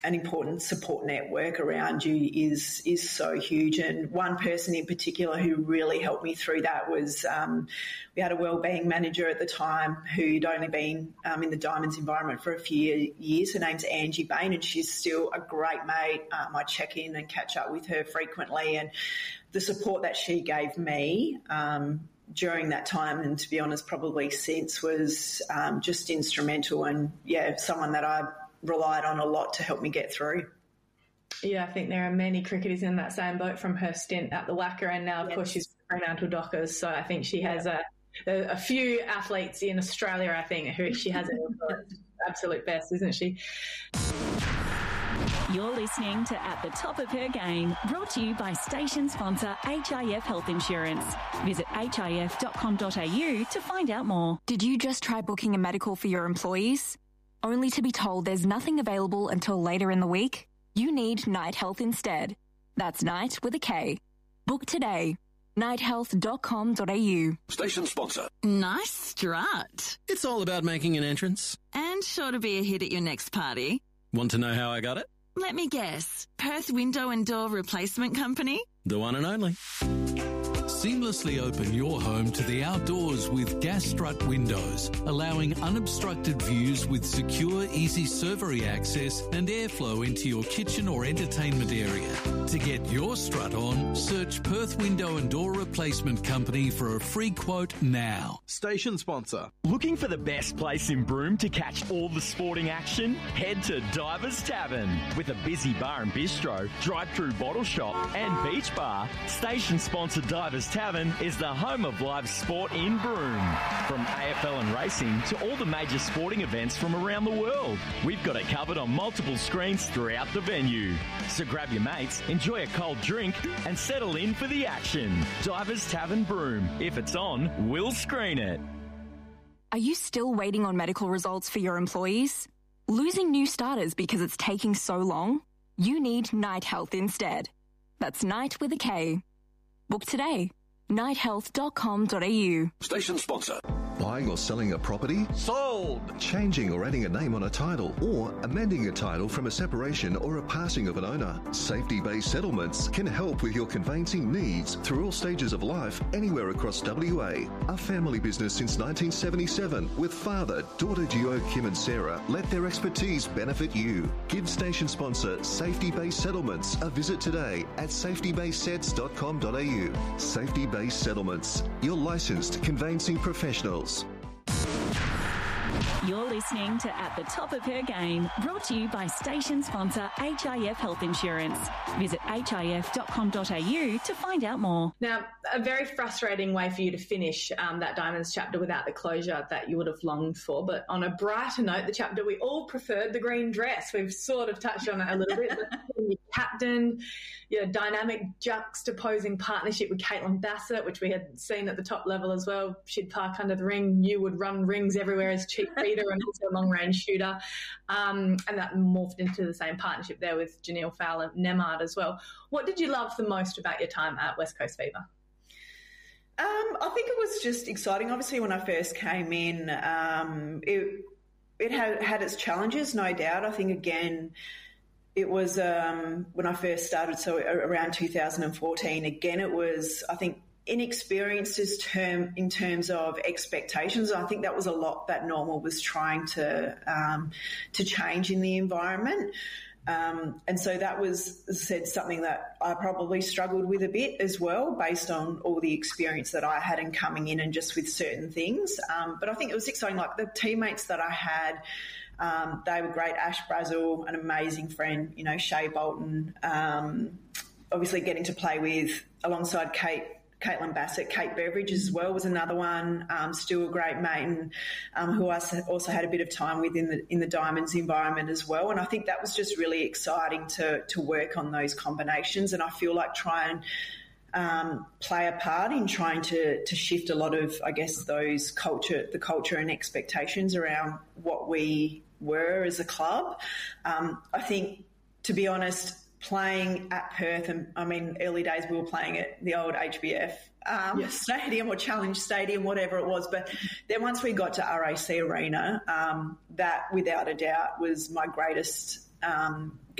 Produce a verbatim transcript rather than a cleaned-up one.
an important support network around you is is so huge. And one person in particular who really helped me through that was um, we had a wellbeing manager at the time who'd only been um, in the Diamonds environment for a few years. Her name's Angie Bain, and she's still a great mate. Um, I check in and catch up with her frequently, and the support that she gave me um, during that time, and to be honest, probably since, was um, just instrumental, and yeah, someone that I relied on a lot to help me get through. Yeah, I think there are many cricketers in that same boat from her stint at the Wacker, and now, of yes. course, she's Fremantle Dockers, so I think she has a, a, a few athletes in Australia, I think, who she has an absolute best, isn't she? You're listening to At the Top of Her Game, brought to you by station sponsor H I F Health Insurance. Visit H I F dot com dot A U to find out more. Did you just try booking a medical for your employees, only to be told there's nothing available until later in the week? You need Night Health instead. That's Night with a K. Book today. night health dot com dot A U. Station sponsor. Nice strut. It's all about making an entrance. And sure to be a hit at your next party. Want to know how I got it? Let me guess. Perth Window and Door Replacement Company? The one and only. Seamlessly open your home to the outdoors with Gas Strut windows, allowing unobstructed views with secure, easy servery access and airflow into your kitchen or entertainment area. To get your strut on, search Perth Window and Door Replacement Company for a free quote now. Station sponsor. Looking for the best place in Broome to catch all the sporting action? Head to Divers Tavern. With a busy bar and bistro, drive-through bottle shop and beach bar, station sponsor Divers Tavern is the home of live sport in Broome. From A F L and racing to all the major sporting events from around the world, we've got it covered on multiple screens throughout the venue. So grab your mates, enjoy a cold drink and settle in for the action. Divers Tavern Broome. If it's on, we'll screen it. Are you still waiting on medical results for your employees? Losing new starters because it's taking so long? You need Night Health instead. That's Night with a K. Book today. night health dot com dot A U. Station sponsor. Buying or selling a property? Sold! Changing or adding a name on a title, or amending a title from a separation or a passing of an owner. Safety Based Settlements can help with your conveyancing needs through all stages of life, anywhere across W A. A family business since nineteen seventy-seven, with father, daughter duo Kim and Sarah, let their expertise benefit you. Give station sponsor Safety Based Settlements a visit today at safety based sets dot com dot A U. Safety Based Settlements, your licensed conveyancing professionals. You're listening to At the Top of Her Game, brought to you by station sponsor H I F Health Insurance. Visit H I F dot com dot A U to find out more. Now, a very frustrating way for you to finish um, that Diamonds chapter without the closure that you would have longed for. But on a brighter note, the chapter we all preferred, the green dress. We've sort of touched on it a little bit. Your captain, your dynamic juxtaposing partnership with Caitlin Bassett, which we had seen at the top level as well. She'd park under the ring. You would run rings everywhere as cheap feeder and also a long-range shooter. Um, and that morphed into the same partnership there with Janelle Fowler-Nemard as well. What did you love the most about your time at West Coast Fever? Um, I think it was just exciting. Obviously, when I first came in, um, it it had, had its challenges, no doubt. I think, again, it was um, when I first started, so around two thousand fourteen, again, it was, I think, inexperienced is term in terms of expectations. I think that was a lot that Normal was trying to um, to change in the environment. Um, and so that was, as I said, something that I probably struggled with a bit as well, based on all the experience that I had in coming in and just with certain things. Um, but I think it was exciting. Like the teammates that I had, um, they were great. Ash Brazel, an amazing friend, you know, Shea Bolton, um, obviously getting to play with alongside Kate, Caitlin Bassett, Kate Beveridge as well was another one, um, still a great mate, and um, who I also had a bit of time with in the in the Diamonds environment as well. And I think that was just really exciting to to work on those combinations. And I feel like try and um, play a part in trying to to shift a lot of, I guess, those culture, the culture and expectations around what we were as a club. Um, I think, to be honest, playing at Perth, and I mean, early days we were playing at the old H B F um, yes. Stadium or Challenge Stadium, whatever it was. But then once we got to R A C Arena, um, that without a doubt was my greatest um,